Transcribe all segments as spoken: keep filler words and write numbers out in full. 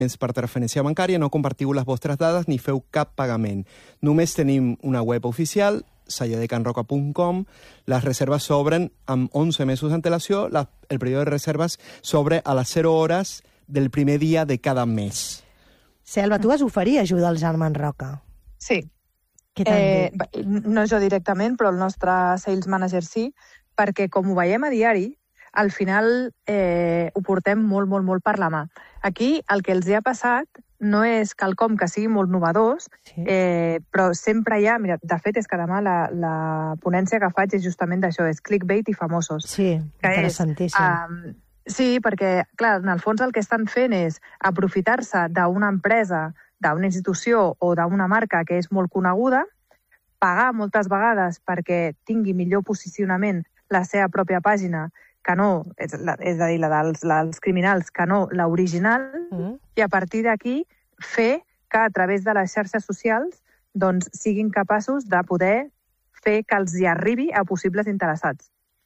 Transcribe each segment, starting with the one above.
per transferència bancària, no compartiu les vostres dades ni feu cap pagament. Només tenim una web oficial, salladecanroca punt com. Les reserves s'obren amb onze mesos d'antelació. La, el període de reserves s'obre a les zero hores del primer dia de cada mes. Selva, tu vas oferir ajuda als germans Roca. Sí. Què t'han eh, dit? No jo directament, però el nostre sales manager sí, perquè com ho veiem a diari, al final eh, ho portem molt, molt, molt per la mà. Aquí el que els hi ha passat no és quelcom que sigui molt novedós, sí. eh, però sempre hi ha... Mira, de fet, és que demà la, la ponència que faig és justament d'això, és clickbait i famosos. Sí, interessantíssim. És, um, sí, perquè, clar, en el fons el que estan fent és aprofitar-se d'una empresa, d'una institució o d'una marca que és molt coneguda, pagar moltes vegades perquè tingui millor posicionament la seva pròpia pàgina, que no, és, la, és a dir, la dels, la dels criminals, que no l'original, mm. i a partir d'aquí fer que a través de les xarxes socials doncs, siguin capaços de poder fer que els hi arribi a possibles interessats.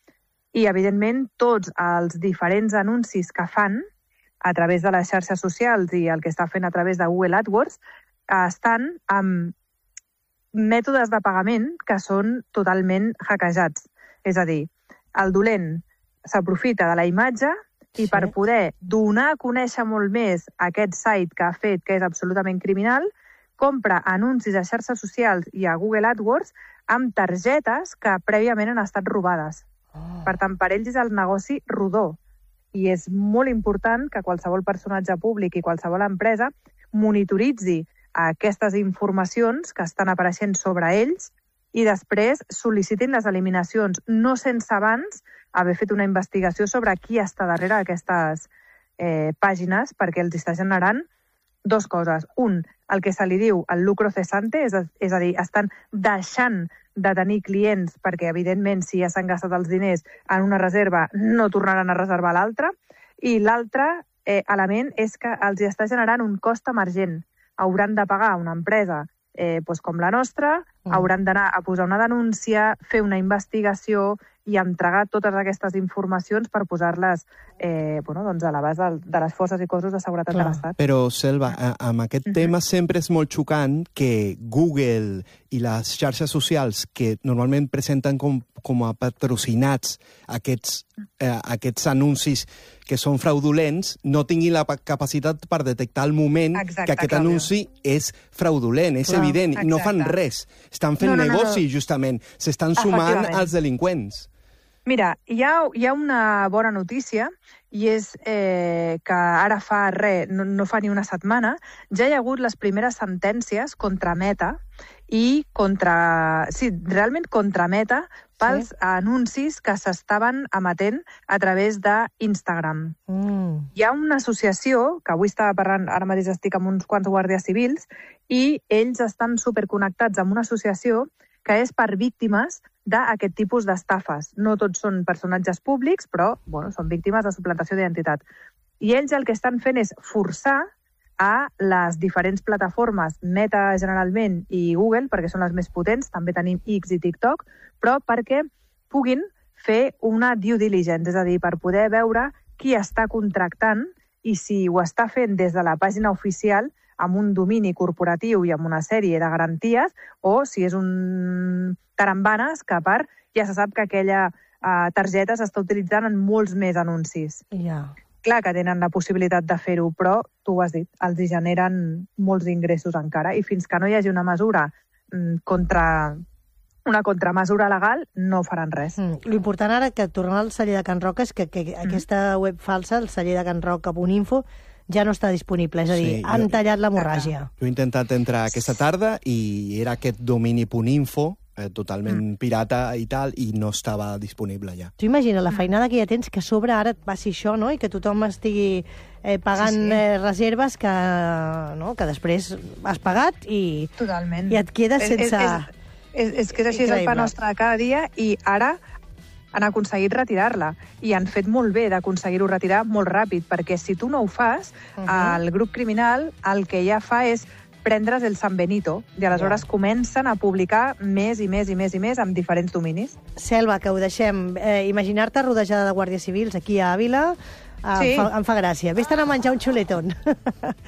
I, evidentment, tots els diferents anuncis que fan a través de les xarxes socials i el que està fent a través de Google AdWords estan amb mètodes de pagament que són totalment hackejats. És a dir, el dolent s'aprofita de la imatge i sí. per poder donar a conèixer molt més aquest site que ha fet, que és absolutament criminal, compra anuncis a xarxes socials i a Google AdWords amb targetes que prèviament han estat robades. Oh. Per tant, per ells és el negoci rodó. I és molt important que qualsevol personatge públic i qualsevol empresa monitoritzi aquestes informacions que estan apareixent sobre ells i després sol·licitin les eliminacions, no sense abans haver fet una investigació sobre qui està darrere d'aquestes eh, pàgines, perquè els està generant dues coses. Un, el que se li diu el lucro cesante, és a, és a dir, estan deixant de tenir clients perquè, evidentment, si ja s'han gastat els diners en una reserva, no tornaran a reservar l'altra. I l'altre eh, element és que els està generant un cost emergent. Hauran de pagar una empresa Eh, doncs com la nostra, mm. hauran d'anar a posar una denúncia, fer una investigació i entregar totes aquestes informacions per posar-les eh, bueno, doncs a l'abast de, de les forces i cossos de seguretat Clar. de l'Estat. Però, Selva, amb aquest mm-hmm. tema sempre és molt xocant que Google i les xarxes socials, que normalment presenten com, com a patrocinats aquests, eh, aquests anuncis que són fraudulents, no tinguin la capacitat per detectar el moment Exacte, que aquest Clàudia. anunci és fraudulent, és Clar. evident, Exacte. i no fan res. Estan fent no, no, negoci, no, no. justament. S'estan sumant als delinqüents. Mira, hi ha, hi ha una bona notícia, i és eh, que ara fa res, no, no fa ni una setmana, ja hi ha hagut les primeres sentències contra Meta i contra... Sí, realment contra Meta pels sí. anuncis que s'estaven emetent a través d'Instagram. Mm. Hi ha una associació, que avui estava parlant, ara mateix estic amb uns quants guàrdies civils, i ells estan superconnectats amb una associació que és per víctimes d'aquest tipus d'estafes. No tots són personatges públics, però bueno, són víctimes de suplantació d'identitat. I ells el que estan fent és forçar a les diferents plataformes, Meta generalment i Google, perquè són les més potents, també tenim X i TikTok, però perquè puguin fer una due diligence, és a dir, per poder veure qui està contractant i si ho està fent des de la pàgina oficial amb un domini corporatiu i amb una sèrie de garanties, o si és un tarambanes que a part ja se sap que aquella uh, targeta s'està utilitzant en molts més anuncis. Yeah. Clar que tenen la possibilitat de fer-ho, però, tu ho has dit, els hi generen molts ingressos encara, i fins que no hi hagi una mesura mm, contra... una contramesura legal, no faran res. Mm. L'important ara, que tornar al celler de Can Roca, és que, que mm. aquesta web falsa, el celler de can roca punt info, ja no està disponible, és a dir, sí, han jo, tallat l'hemorràgia. Jo he intentat entrar aquesta tarda i era aquest domini punt info, eh, totalment mm. pirata i tal, i no estava disponible ja. Tu imagina la feinada que ja tens, que a sobre ara et passi això, no?, i que tothom estigui eh, pagant sí, sí. Eh, reserves que, no?, que després has pagat i, Totalment. i et quedes sense... És, és, és, és que és així, és el pa nostre de cada dia, i ara han aconseguit retirar-la. I han fet molt bé d'aconseguir-ho retirar molt ràpid, perquè si tu no ho fas, uh -huh. el grup criminal el que ja fa és prendre's el San Benito, i aleshores yeah. comencen a publicar més i més i més i més amb diferents dominis. Selva, que ho deixem. Eh, Imaginar-te rodejada de guàrdies civils aquí a Àvila eh, sí. em, fa, em fa gràcia. Vés-te'n a menjar un xuletón.